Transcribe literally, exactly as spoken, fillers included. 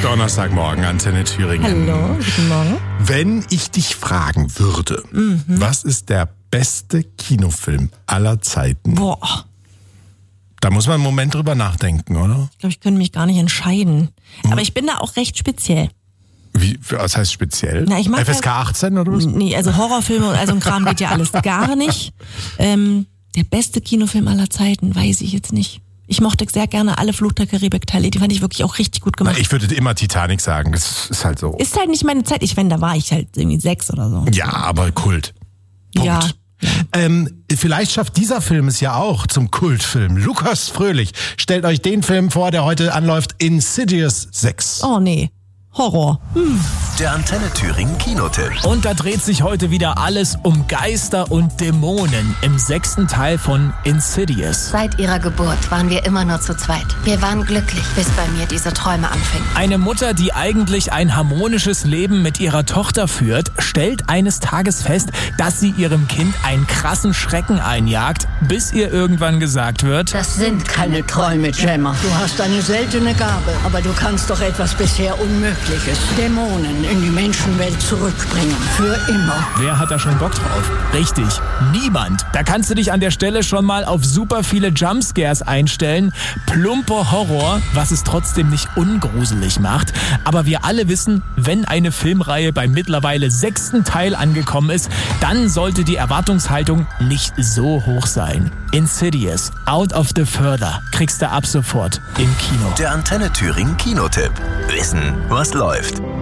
Donnerstagmorgen, Antenne Thüringen. Hallo, guten Morgen. Wenn ich dich fragen würde, mhm. was ist der beste Kinofilm aller Zeiten? Boah. Da muss man einen Moment drüber nachdenken, oder? Ich glaube, ich könnte mich gar nicht entscheiden. Mhm. Aber ich bin da auch recht speziell. Wie, was heißt speziell? Na, ich mag F S K achtzehn oder was? Nee, also Horrorfilme und also ein Kram geht ja alles gar nicht. Ähm, der beste Kinofilm aller Zeiten, weiß ich jetzt nicht. Ich mochte sehr gerne alle Fluch der Karibik-Teile, die fand ich wirklich auch richtig gut gemacht. Na, ich würde immer Titanic sagen, das ist halt so. Ist halt nicht meine Zeit, ich wenn da war ich halt irgendwie sechs oder so. Ja, aber Kult. Punkt. Ja. Ähm, vielleicht schafft dieser Film es ja auch zum Kultfilm. Lukas Fröhlich stellt euch den Film vor, der heute anläuft, Insidious sechs. Oh nee, Horror. Hm. Der Antenne Thüringen Kinotipp. Und da dreht sich heute wieder alles um Geister und Dämonen im sechsten Teil von Insidious. Seit ihrer Geburt waren wir immer nur zu zweit. Wir waren glücklich, bis bei mir diese Träume anfingen. Eine Mutter, die eigentlich ein harmonisches Leben mit ihrer Tochter führt, stellt eines Tages fest, dass sie ihrem Kind einen krassen Schrecken einjagt, bis ihr irgendwann gesagt wird: Das sind keine Träume, Gemma. Du hast eine seltene Gabe, aber du kannst doch etwas bisher Unmögliches. Dämonen in die Menschenwelt zurückbringen. Für immer. Wer hat da schon Bock drauf? Richtig, niemand. Da kannst du dich an der Stelle schon mal auf super viele Jumpscares einstellen. Plumper Horror, was es trotzdem nicht ungruselig macht. Aber wir alle wissen, wenn eine Filmreihe beim mittlerweile sechsten Teil angekommen ist, dann sollte die Erwartungshaltung nicht so hoch sein. Insidious, Out of the Further, kriegst du ab sofort im Kino. Der Antenne Thüringen Kinotipp. Wissen, was läuft.